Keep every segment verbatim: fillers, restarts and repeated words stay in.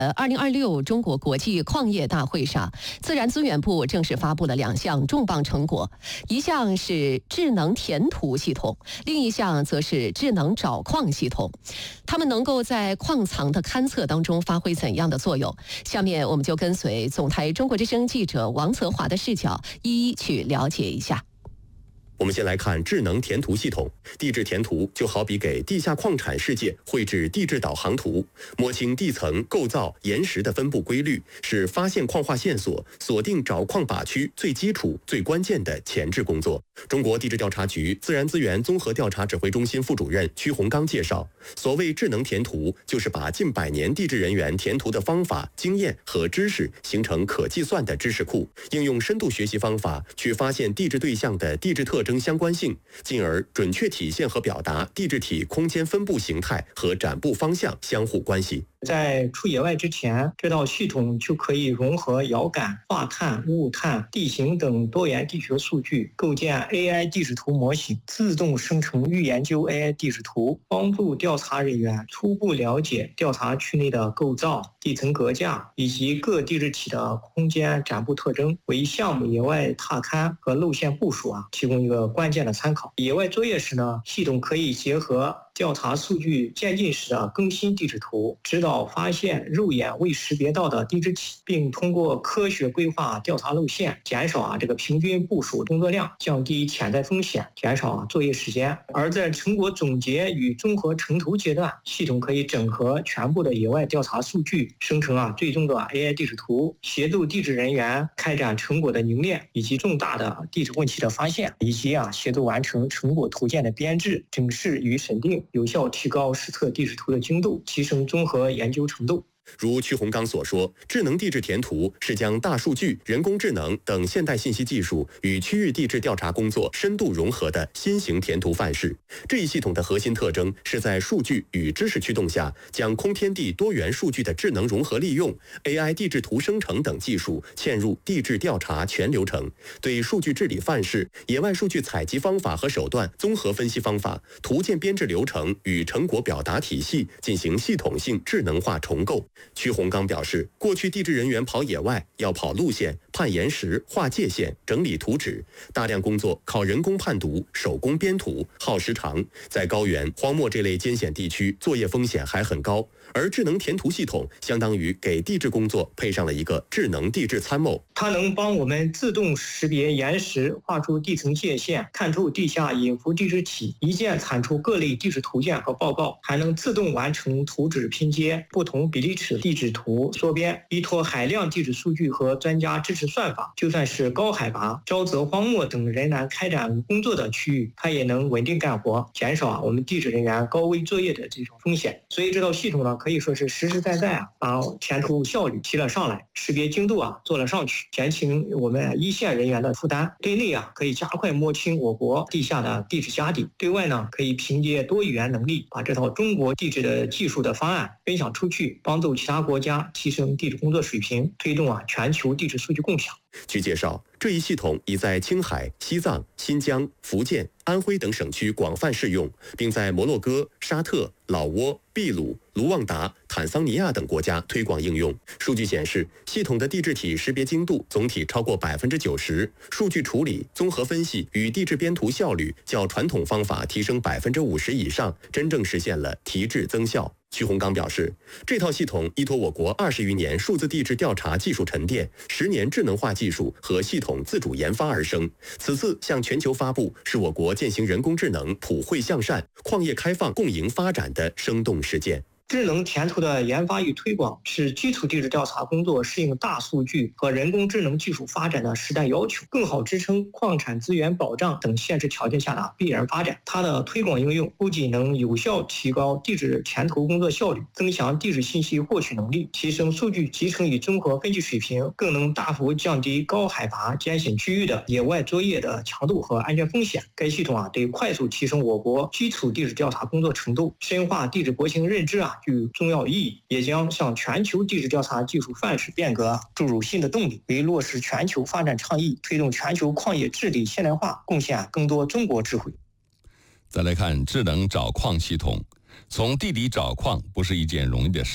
呃，二零二六中国国际矿业大会上，自然资源部正式发布了两项重磅成果，一项是智能填图系统，另一项则是智能找矿系统。它们能够在矿藏的勘测当中发挥怎样的作用？下面我们就跟随总台中国之声记者王泽华的视角，一一去了解一下。 我们先来看智能填图系统。地质填图就好比给地下矿产世界绘制地质导航图，摸清地层构造、岩石的分布规律，是发现矿化线索、锁定找矿靶区最基础、最关键的前置工作。中国地质调查局自然资源综合调查指挥中心副主任屈洪刚介绍，所谓智能填图，就是把近百年地质人员填图的方法、经验和知识形成可计算的知识库，应用深度学习方法去发现地质对象的地质特征相关性，进而准确体现和表达地质体空间分布形态和展布方向相互关系。 在出野外之前，这套系统就可以融合遥感、化碳、雾碳、地形等多元地学数据，构建 A I 地质图模型，自动生成预研究 A I 地质图，帮助调查人员初步了解调查区内的构造、地层格架以及各地质体的空间展布特征，为项目野外踏勘和路线部署啊提供一个关键的参考。野外作业时呢，系统可以结合调查数据渐进时的更新地质图，指导发现肉眼未识别到的地质体，并通过科学规划调查路线，减少啊这个平均部署工作量，降低潜在风险，减少啊作业时间。而在成果总结与综合成图阶段，系统可以整合全部的野外调查数据，生成啊最终的 A I 地质图，协助地质人员开展成果的凝练以及重大的地质问题的发现，以及啊协助完成成果图件的编制、整饰与审定，有效提高实测地质图的精度，提升综合研究程度。 如屈洪刚所说，智能地质填图是将大数据、人工智能等现代信息技术与区域地质调查工作深度融合的新型填图范式。这一系统的核心特征是在数据与知识驱动下，将空天地多元数据的智能融合利用、A I 地质图生成等技术嵌入地质调查全流程，对数据治理范式、野外数据采集方法和手段、综合分析方法、图件编制流程与成果表达体系进行系统性智能化重构。屈洪刚表示，过去地质人员跑野外要跑路线、判岩石、划界限、整理图纸，大量工作靠人工判读、手工编图，耗时长，在高原、荒漠这类艰险地区，作业风险还很高。而智能填图系统相当于给地质工作配上了一个智能地质参谋， 它能帮我们自动识别岩石，画出地层界限，看出地下隐伏地质体，一键产出各类地质图件和报告，还能自动完成图纸拼接、不同比例尺地质图缩编。依托海量地质数据和专家支持算法，就算是高海拔、沼泽、荒漠等仍然开展工作的区域，它也能稳定干活，减少啊我们地质人员高危作业的这种风险。所以这套系统呢，可以说是实实在在啊，把填图效率提了上来，识别精度啊做了上去，减轻我们一线人员的负担。对内啊，可以加快摸清我国地下的地质家底；对外呢，可以凭借多语言能力，把这套中国地质的技术的方案分享出去，帮助其他国家提升地质工作水平，推动啊全球地质数据共享。 据介绍，这一系统已在青海、西藏、新疆、福建、安徽等省区广泛适用，并在摩洛哥、沙特、老挝、秘鲁、卢旺达、坦桑尼亚等国家推广应用。数据显示，系统的地质体识别精度总体超过百分之九十，数据处理、综合分析与地质编图效率较传统方法提升百分之五十以上，真正实现了提质增效。屈洪刚表示，这套系统依托我国二十余年数字地质调查技术沉淀、十年智能化技术和系统自主研发而生。此次向全球发布，是我国践行人工智能普惠向善、矿业开放共赢发展的生动实践。 智能填图的研发与推广是基础地质调查工作适应大数据和人工智能技术发展的时代要求，更好支撑矿产资源保障等限制条件下的必然发展。它的推广应用不仅能有效提高地质填图工作效率，增强地质信息获取能力，提升数据集成与综合分析水平，更能大幅降低高海拔艰险区域的野外作业的强度和安全风险。该系统啊，对快速提升我国基础地质调查工作程度、深化地质国情认知啊，具重要意义，也将向全球地质调查技术范式变革注入新的动力，为落实全球发展倡议、推动全球矿业治理现代化贡献更多中国智慧。 再来看智能找矿系统，从地底找矿不是一件容易的事，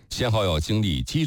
先后要经历基